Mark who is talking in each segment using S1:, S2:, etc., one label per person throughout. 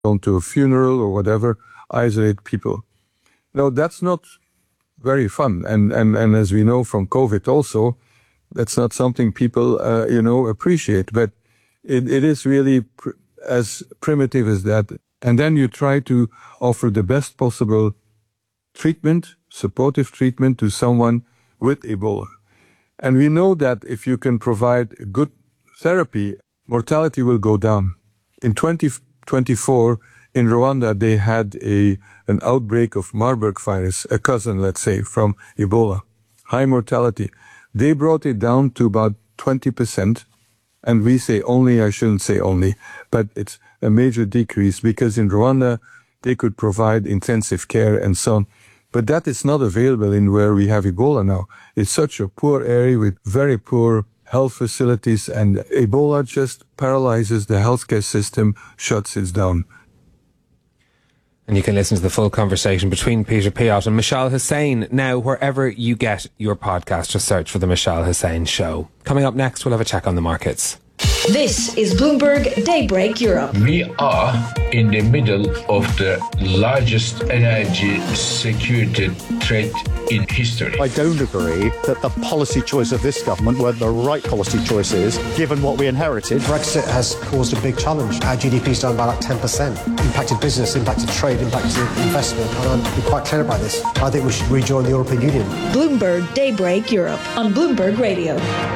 S1: going to a funeral or whatever, isolate people. Now, that's not very fun. And as we know from COVID also, that's not something people, appreciate. But it is really as primitive as that. And then you try to offer the best possible treatment, supportive treatment to someone with Ebola. And we know that if you can provide good therapy, mortality will go down. In 2024, in Rwanda, they had an outbreak of Marburg virus, a cousin, let's say, from Ebola. High mortality. They brought it down to about 20%. And we say only, I shouldn't say only, but it's a major decrease because in Rwanda, they could provide intensive care and so on. But that is not available in where we have Ebola now. It's such a poor area with very poor health facilities, and Ebola just paralyzes the healthcare system, shuts it down.
S2: And you can listen to the full conversation between Peter Piot and Mishal Hussain now wherever you get your podcast. Just search for the Mishal Hussain Show. Coming up next, we'll have a check on the markets.
S3: This is Bloomberg Daybreak Europe.
S4: We are in the middle of the largest energy security threat in history.
S5: I don't agree that the policy choice of this government were the right policy choices, given what we inherited.
S6: Brexit has caused a big challenge. Our GDP's down by like 10%. Impacted business, impacted trade, impacted investment. And I'm quite clear about this. I think we should rejoin the European Union.
S3: Bloomberg Daybreak Europe on Bloomberg Radio.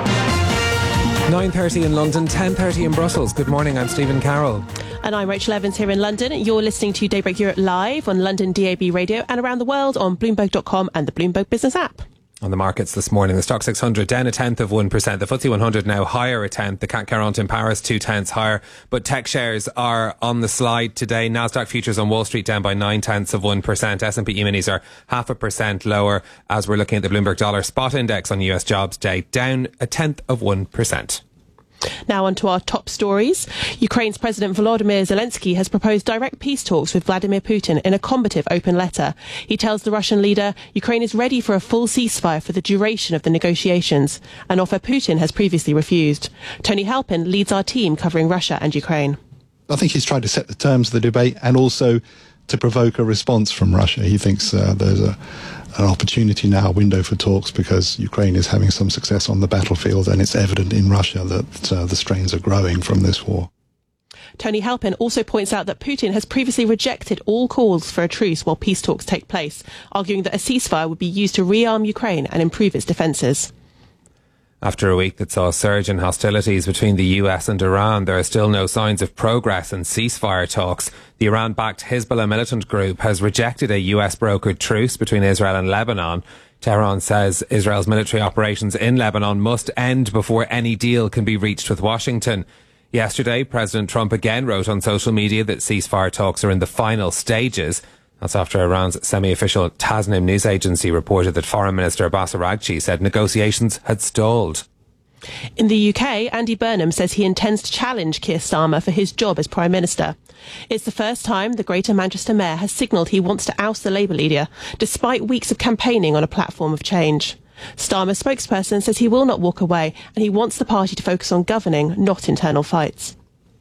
S2: 9:30 in London, 10:30 in Brussels. Good morning, I'm Stephen Carroll.
S7: And I'm Rachel Evans here in London. You're listening to Daybreak Europe live on London DAB Radio and around the world on Bloomberg.com and the Bloomberg Business app.
S2: On the markets this morning, the Stock 600 down 0.1%. The FTSE 100 now higher 0.1. The CAC 40 in Paris 0.2 higher. But tech shares are on the slide today. Nasdaq futures on Wall Street down by 0.9%. S&P E-minis are 0.5% lower as we're looking at the Bloomberg Dollar Spot Index on US Jobs Day down 0.1%.
S7: Now on to our top stories. Ukraine's President Volodymyr Zelensky has proposed direct peace talks with Vladimir Putin in a combative open letter. He tells the Russian leader Ukraine is ready for a full ceasefire for the duration of the negotiations, an offer Putin has previously refused. Tony Halpin leads our team covering Russia and Ukraine.
S8: I think he's tried to set the terms of the debate and also to provoke a response from Russia. He thinks there's an opportunity now, a window for talks, because Ukraine is having some success on the battlefield, and it's evident in Russia that the strains are growing from this war.
S7: Tony Halpin also points out that Putin has previously rejected all calls for a truce while peace talks take place, arguing that a ceasefire would be used to rearm Ukraine and improve its defences.
S2: After a week that saw a surge in hostilities between the US and Iran, there are still no signs of progress in ceasefire talks. The Iran-backed Hezbollah militant group has rejected a US-brokered truce between Israel and Lebanon. Tehran says Israel's military operations in Lebanon must end before any deal can be reached with Washington. Yesterday, President Trump again wrote on social media that ceasefire talks are in the final stages. That's after Iran's semi-official Tasnim news agency reported that Foreign Minister Abbas Araghchi said negotiations had stalled.
S7: In the UK, Andy Burnham says he intends to challenge Keir Starmer for his job as Prime Minister. It's the first time the Greater Manchester Mayor has signalled he wants to oust the Labour leader, despite weeks of campaigning on a platform of change. Starmer's spokesperson says he will not walk away and he wants the party to focus on governing, not internal fights.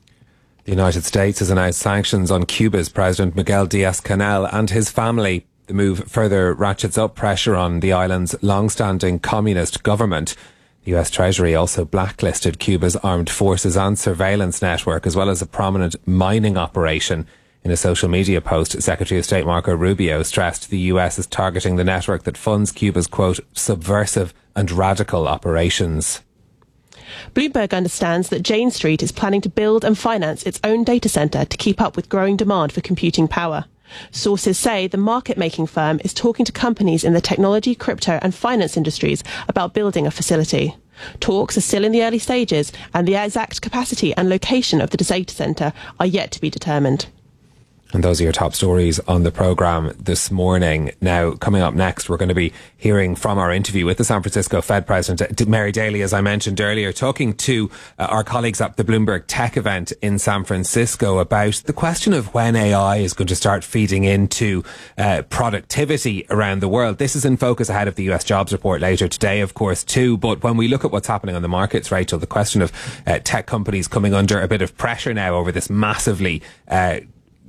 S2: The United States has announced sanctions on Cuba's President Miguel Diaz-Canel and his family. The move further ratchets up pressure on the island's long-standing communist government. The US Treasury also blacklisted Cuba's armed forces and surveillance network, as well as a prominent mining operation. In a social media post, Secretary of State Marco Rubio stressed the US is targeting the network that funds Cuba's, quote, subversive and radical operations.
S7: Bloomberg understands that Jane Street is planning to build and finance its own data centre to keep up with growing demand for computing power. Sources say the market-making firm is talking to companies in the technology, crypto and finance industries about building a facility. Talks are still in the early stages and the exact capacity and location of the data centre are yet to be determined.
S2: And those are your top stories on the programme this morning. Now, coming up next, we're going to be hearing from our interview with the San Francisco Fed President, Mary Daly, as I mentioned earlier, talking to our colleagues at the Bloomberg Tech event in San Francisco about the question of when AI is going to start feeding into productivity around the world. This is in focus ahead of the US jobs report later today, of course, too. But when we look at what's happening on the markets, Rachel, the question of tech companies coming under a bit of pressure now over this massively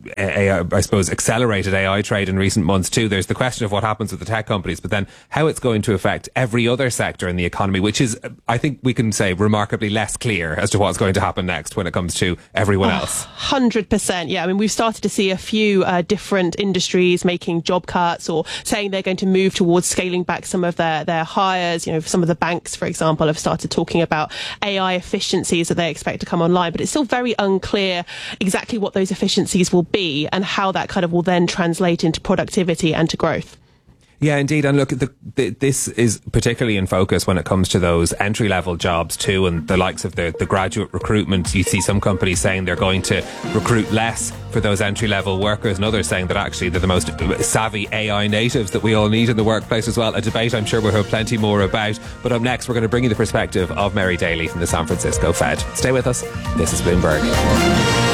S2: I suppose, accelerated AI trade in recent months too. There's the question of what happens with the tech companies, but then how it's going to affect every other sector in the economy, which is, I think we can say, remarkably less clear as to what's going to happen next when it comes to everyone else.
S7: 100%. Yeah, I mean, we've started to see a few different industries making job cuts or saying they're going to move towards scaling back some of their hires. You know, some of the banks, for example, have started talking about AI efficiencies that they expect to come online, but it's still very unclear exactly what those efficiencies will be and how that kind of will then translate into productivity and to growth.
S2: Yeah, indeed. And look, this is particularly in focus when it comes to those entry-level jobs too, and the likes of the graduate recruitment. You see some companies saying they're going to recruit less for those entry-level workers, and others saying that actually they're the most savvy AI natives that we all need in the workplace as well. A debate I'm sure we'll have plenty more about. But up next, we're going to bring you the perspective of Mary Daly from the San Francisco Fed. Stay with us. This is Bloomberg.